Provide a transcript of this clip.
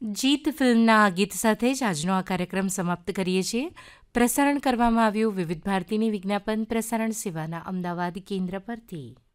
જીત ફિલ્મના આ ગીત સાથે જ આજનો આ કાર્યક્રમ સમાપ્ત કરીએ છીએ. પ્રસારણ કરવામાં આવ્યું વિવિધ ભારતીની વિજ્ઞાપન પ્રસારણ સેવાના અમદાવાદ કેન્દ્ર પરથી.